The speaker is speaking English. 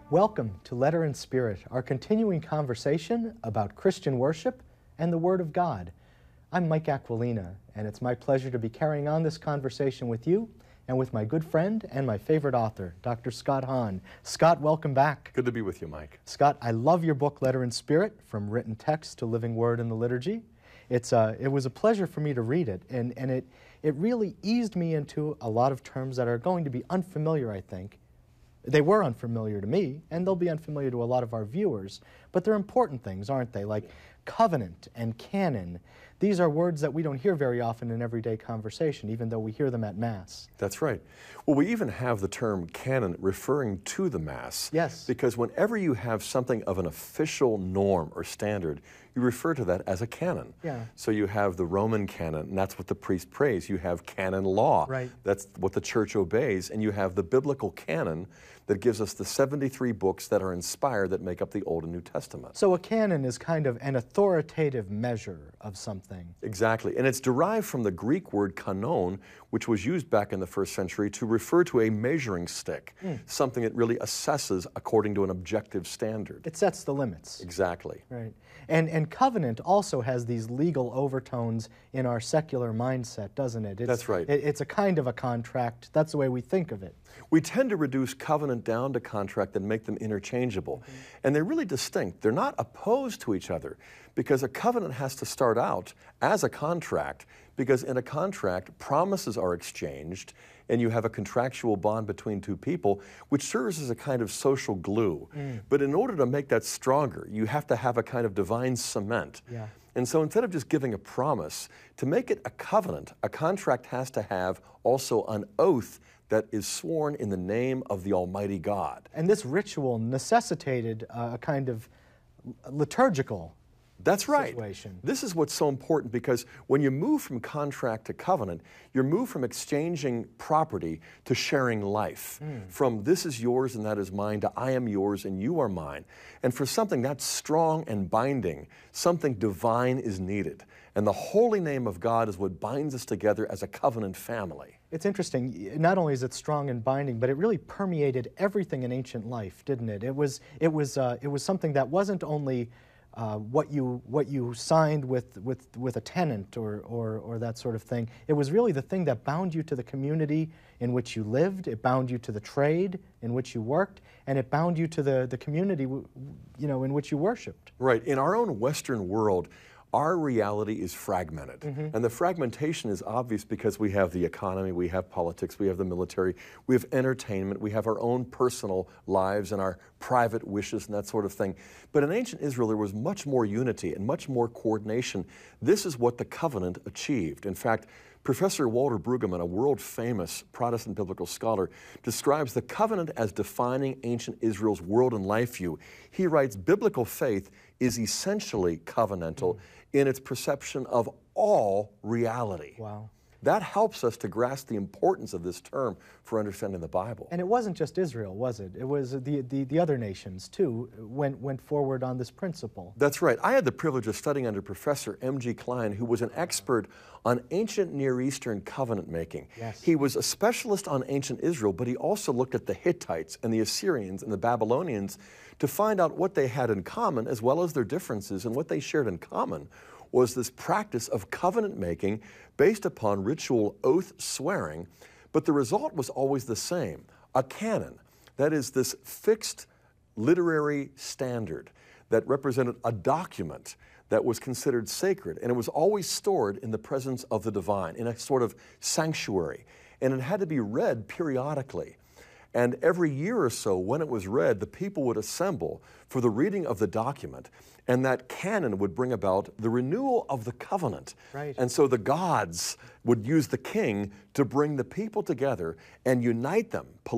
Welcome to Letter and Spirit, our continuing conversation about Christian worship and the Word of God. I'm Mike Aquilina, and it's my pleasure to be carrying on this conversation with you and with my good friend and my favorite author, Dr. Scott Hahn. Scott, welcome back. Good to be with you, Mike. Scott, I love your book, Letter and Spirit, From Written Text to Living Word in the Liturgy. It was a pleasure for me to read it, and it really eased me into a lot of terms that are going to be unfamiliar, I think. They were unfamiliar to me, and they'll be unfamiliar to a lot of our viewers, but they're important things, aren't they? Like covenant and canon. These are words that we don't hear very often in everyday conversation, even though we hear them at Mass. That's right. Well, we even have the term canon referring to the Mass. Yes. Because whenever you have something of an official norm or standard, you refer to that as a canon. Yeah. So you have the Roman canon, and that's what the priest prays. You have canon law. Right. That's what the church obeys. And you have the biblical canon that gives us the 73 books that are inspired that make up the Old and New Testament. So a canon is kind of an authoritative measure of something. Exactly. And it's derived from the Greek word kanon, which was used back in the first century to refer to a measuring stick, something that really assesses according to an objective standard. It sets the limits. Exactly. Right. And covenant also has these legal overtones in our secular mindset, doesn't it? That's right. It's a kind of a contract. That's the way we think of it. We tend to reduce covenant down to contract and make them interchangeable. And they're really distinct. They're not opposed to each other because a covenant has to start out as a contract, because in a contract, promises are exchanged and you have a contractual bond between two people, which serves as a kind of social glue. But in order to make that stronger, you have to have a kind of divine cement. Yeah. And so instead of just giving a promise, to make it a covenant, a contract has to have also an oath that is sworn in the name of the Almighty God. And this ritual necessitated a kind of liturgical That's right. situation. This is what's so important, because when you move from contract to covenant, you're moved from exchanging property to sharing life. From this is yours and that is mine to I am yours and you are mine. And for something that's strong and binding, something divine is needed. And the holy name of God is what binds us together as a covenant family. It's interesting. Not only is it strong and binding, but it really permeated everything in ancient life, didn't it? It was something that wasn't only what you signed with a tenant or that sort of thing. It was really the thing that bound you to the community in which you lived. It bound you to the trade in which you worked, and it bound you to the community, in which you worshipped. Right. In our own Western world, our reality is fragmented. And the fragmentation is obvious because we have the economy, we have politics, we have the military, we have entertainment, we have our own personal lives and our private wishes and that sort of thing. But in ancient Israel, there was much more unity and much more coordination. This is what the covenant achieved. In fact, Professor Walter Brueggemann, a world-famous Protestant biblical scholar, describes the covenant as defining ancient Israel's world and life view. He writes, biblical faith is essentially covenantal in its perception of all reality. Wow. That helps us to grasp the importance of this term for understanding the Bible. And it wasn't just Israel, was it? It was the other nations, too, went forward on this principle. That's right. I had the privilege of studying under Professor M.G. Klein, who was an expert on ancient Near Eastern covenant making. Yes. He was a specialist on ancient Israel, but he also looked at the Hittites and the Assyrians and the Babylonians to find out what they had in common as well as their differences. And what they shared in common was this practice of covenant making based upon ritual oath swearing, but the result was always the same, a canon. That is, this fixed literary standard that represented a document that was considered sacred, and it was always stored in the presence of the divine, in a sort of sanctuary, and it had to be read periodically. And every year or so, when it was read, the people would assemble for the reading of the document, and that canon would bring about the renewal of the covenant. Right. And so the gods would use the king to bring the people together and unite them